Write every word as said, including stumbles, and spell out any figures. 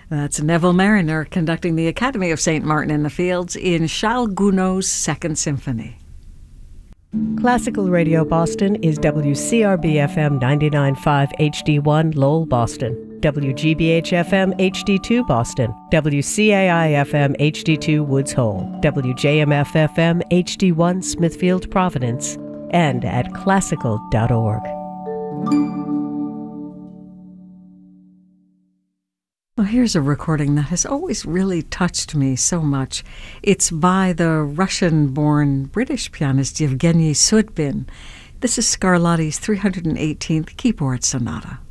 That's Neville Mariner conducting the Academy of Saint Martin in the Fields in Charles Gounod's Second Symphony. Classical Radio Boston is W C R B F M ninety-nine point five H D one Lowell, Boston, W G B H F M H D two Boston, W C A I F M H D two Woods Hole, W J M F F M H D one Smithfield, Providence, and at classical dot org. Well, here's a recording that has always really touched me so much. It's by the Russian-born British pianist Yevgeny Sudbin. This is Scarlatti's three hundred eighteenth Keyboard Sonata.